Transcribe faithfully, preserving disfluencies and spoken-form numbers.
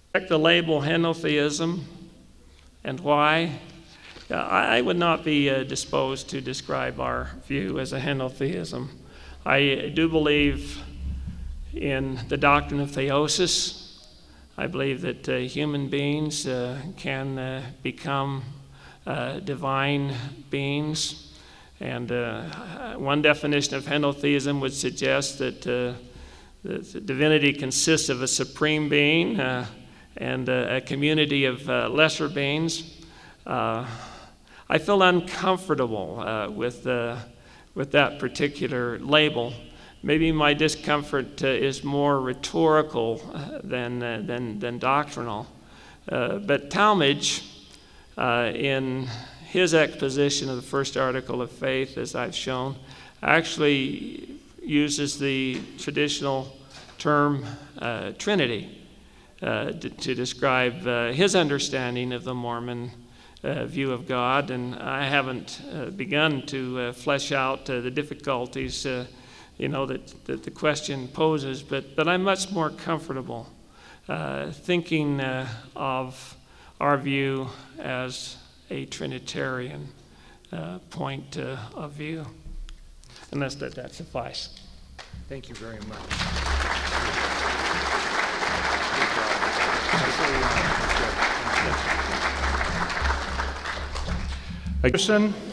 The label henotheism and why. Uh, I would not be uh, disposed to describe our view as a henotheism. I do believe in the doctrine of theosis. I believe that uh, human beings uh, can uh, become uh, divine beings. And uh, one definition of henotheism would suggest that, uh, that divinity consists of a supreme being uh, and uh, a community of uh, lesser beings. Uh, I feel uncomfortable uh, with, uh, with that particular label. Maybe my discomfort uh, is more rhetorical uh, than, uh, than, than doctrinal. Uh, but Talmage, uh, in his exposition of the first article of faith, as I've shown, actually uses the traditional term uh, Trinity uh, to, to describe uh, his understanding of the Mormon uh, view of God. And I haven't uh, begun to uh, flesh out uh, the difficulties uh, you know, that, that the question poses, but, but I'm much more comfortable uh, thinking uh, of our view as a Trinitarian uh, point uh, of view. Unless that, that suffice. Thank you very much. Person.